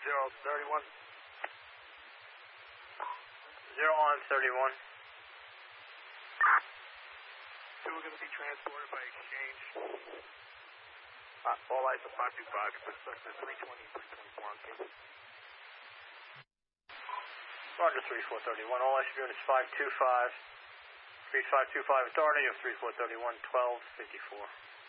031. 0 on 31. Two are going to be transported by exchange. All eyes are 525. You put us at 320, 324 on case. Roger 3431. All ICU units 525. 3525 authority of 3431, 1254.